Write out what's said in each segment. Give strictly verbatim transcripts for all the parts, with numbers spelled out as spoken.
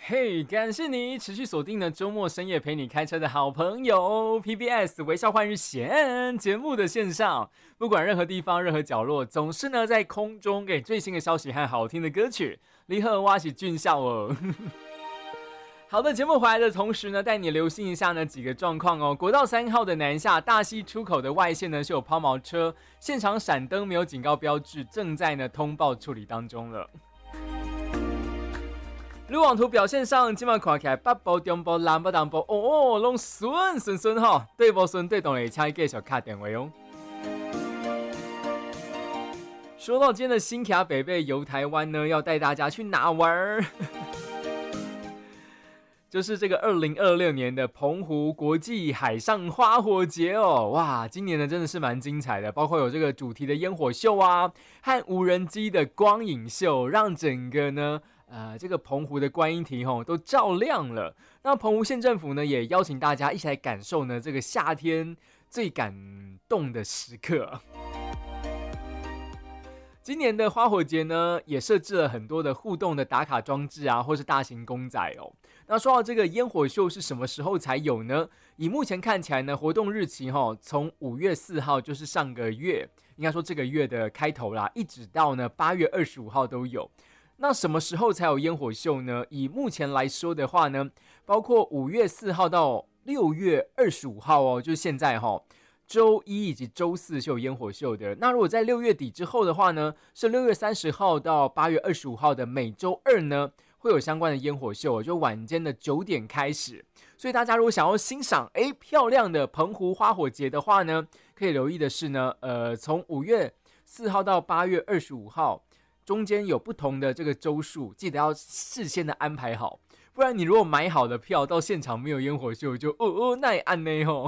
嘿，感谢你持续锁定了周末深夜陪你开车的好朋友 P B S 微笑换日线节目的线上，不管任何地方、任何角落，总是呢在空中给最新的消息和好听的歌曲。你好，我是俊孝哦。好的，节目回来的同时呢，带你留心一下呢几个状况哦。国道三号的南下大溪出口的外线呢是有抛锚车，现场闪灯没有警告标志，正在呢通报处理当中了。路网图表现上，今晚看起来北部、中部、南部、东部，哦哦，拢顺顺顺哈。对不顺对，懂的请继续打电话哦。说到今天的新卡北贝游台湾呢，要带大家去哪玩？就是这个二零二六年的澎湖国际海上花火节哦，哇，今年呢真的是蛮精彩的，包括有这个主题的烟火秀啊，和无人机的光影秀，让整个呢。呃，这个澎湖的观音亭吼都照亮了。那澎湖县政府呢，也邀请大家一起来感受呢这个夏天最感动的时刻。今年的花火节呢，也设置了很多的互动的打卡装置啊，或是大型公仔哦。那说到这个烟火秀是什么时候才有呢？以目前看起来呢，活动日期哈，从五月四号就是上个月，应该说这个月的开头啦，一直到呢八月二十五号都有。那什么时候才有烟火秀呢？以目前来说的话呢，包括五月四号到六月二十五号哦，就是现在哈，周一以及周四是有烟火秀的。那如果在六月底之后的话呢，是六月三十号到八月二十五号的每周二呢，会有相关的烟火秀，就晚间的九点开始。所以大家如果想要欣赏诶漂亮的澎湖花火节的话呢，可以留意的是呢，呃，从五月四号到八月二十五号。中间有不同的这个周数，记得要事先的安排好，不然你如果买好的票到现场没有烟火秀，就哦哦那也按呢吼。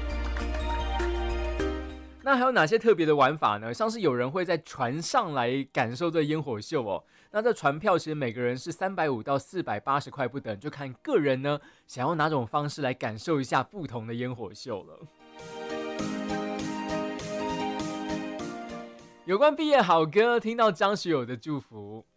那还有哪些特别的玩法呢？像是有人会在船上来感受这烟火秀哦。那这船票其实每个人是三百五到四百八十块不等，就看个人呢想要哪种方式来感受一下不同的烟火秀了。有关毕业好歌，听到张学友的祝福。